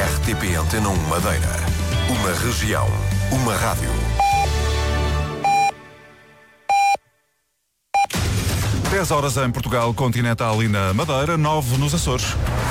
RTP Antena 1 Madeira. Uma região, uma rádio. Dez horas em Portugal continental e na Madeira, 9 nos Açores.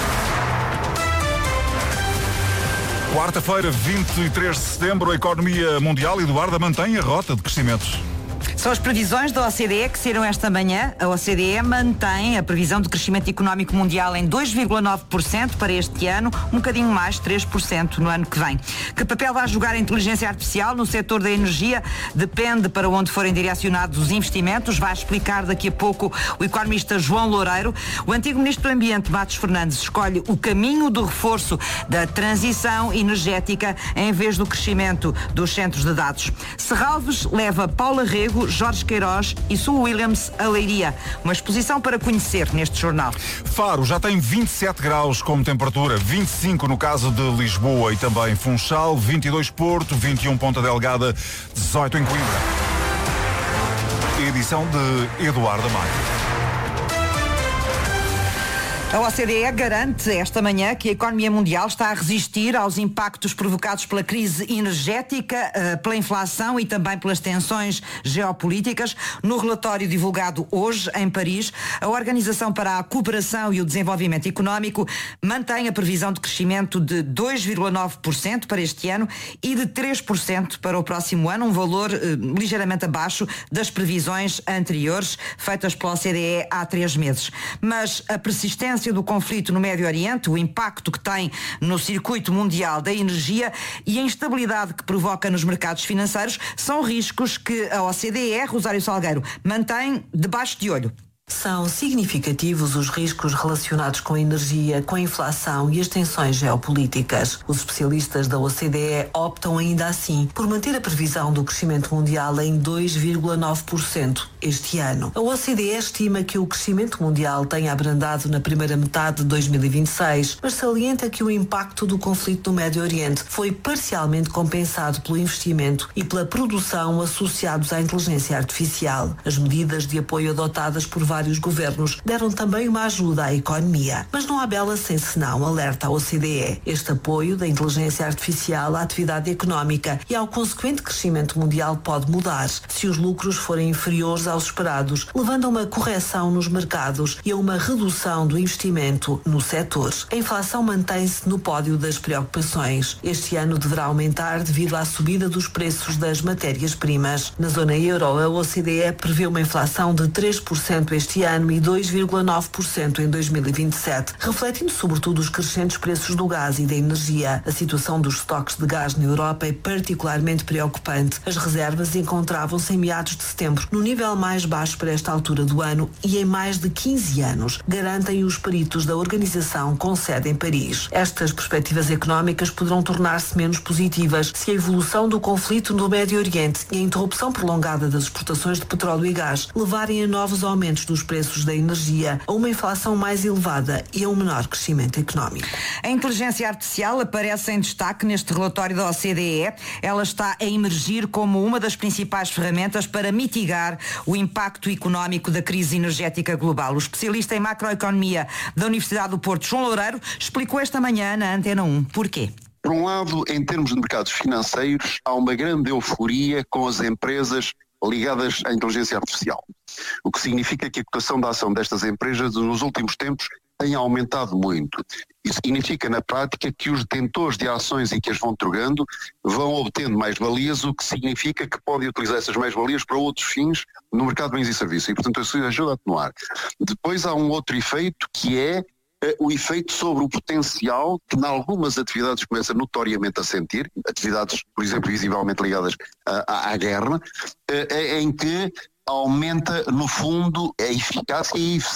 Quarta-feira, 23 de setembro, a economia mundial, Eduarda, mantém a rota de crescimento. São as previsões da OCDE que saíram esta manhã. A OCDE mantém a previsão de crescimento económico mundial em 2,9% para este ano, um bocadinho mais, 3% no ano que vem. Que papel vai jogar a inteligência artificial no setor da energia? Depende para onde forem direcionados os investimentos. Vai explicar daqui a pouco o economista João Loureiro. O antigo ministro do Ambiente, Matos Fernandes, escolhe o caminho do reforço da transição energética em vez do crescimento dos centros de dados. Serralves leva Paula Rego, Jorge Queiroz e Sue Williams a Leiria. Uma exposição para conhecer neste jornal. Faro já tem 27 graus como temperatura, 25 no caso de Lisboa e também Funchal, 22 Porto, 21 Ponta Delgada, 18 em Coimbra. Edição de Eduardo Maia. A OCDE garante esta manhã que a economia mundial está a resistir aos impactos provocados pela crise energética, pela inflação e também pelas tensões geopolíticas. No relatório divulgado hoje em Paris, a Organização para a Cooperação e o Desenvolvimento Económico mantém a previsão de crescimento de 2,9% para este ano e de 3% para o próximo ano, um valor ligeiramente abaixo das previsões anteriores feitas pela OCDE há 3 meses. Mas a persistência do conflito no Médio Oriente, o impacto que tem no circuito mundial da energia e a instabilidade que provoca nos mercados financeiros são riscos que a OCDE, Rosário Salgueiro, mantém debaixo de olho. São significativos os riscos relacionados com a energia, com a inflação e as tensões geopolíticas. Os especialistas da OCDE optam ainda assim por manter a previsão do crescimento mundial em 2,9% este ano. A OCDE estima que o crescimento mundial tenha abrandado na primeira metade de 2026, mas salienta que o impacto do conflito no Médio Oriente foi parcialmente compensado pelo investimento e pela produção associados à inteligência artificial. As medidas de apoio adotadas por vários governos deram também uma ajuda à economia. Mas não há bela sem senão, alerta a OCDE. Este apoio da inteligência artificial à atividade económica e ao consequente crescimento mundial pode mudar se os lucros forem inferiores aos esperados, levando a uma correção nos mercados e a uma redução do investimento no setor. A inflação mantém-se no pódio das preocupações. Este ano deverá aumentar devido à subida dos preços das matérias-primas. Na zona euro, a OCDE prevê uma inflação de 3% este ano e 2,9% em 2027, refletindo sobretudo os crescentes preços do gás e da energia. A situação dos estoques de gás na Europa é particularmente preocupante. As reservas encontravam-se em meados de setembro, no nível mais baixo para esta altura do ano e em mais de 15 anos, garantem os peritos da organização com sede em Paris. Estas perspectivas económicas poderão tornar-se menos positivas se a evolução do conflito no Médio Oriente e a interrupção prolongada das exportações de petróleo e gás levarem a novos aumentos dos preços da energia, a uma inflação mais elevada e a um menor crescimento económico. A inteligência artificial aparece em destaque neste relatório da OCDE. Ela está a emergir como uma das principais ferramentas para mitigar o impacto económico da crise energética global. O especialista em macroeconomia da Universidade do Porto, João Loureiro, explicou esta manhã na Antena 1 porquê. Por um lado, em termos de mercados financeiros, há uma grande euforia com as empresas ligadas à inteligência artificial. O que significa que a cotação da ação destas empresas nos últimos tempos tem aumentado muito. Isso significa, na prática, que os detentores de ações e que as vão trocando vão obtendo mais-valias, o que significa que podem utilizar essas mais-valias para outros fins no mercado de bens e serviços. E, portanto, isso ajuda a atenuar. Depois há um outro efeito, que é o efeito sobre o potencial que, em algumas atividades, começa notoriamente a sentir, atividades, por exemplo, visivelmente ligadas à guerra, em que aumenta, no fundo, a eficácia e a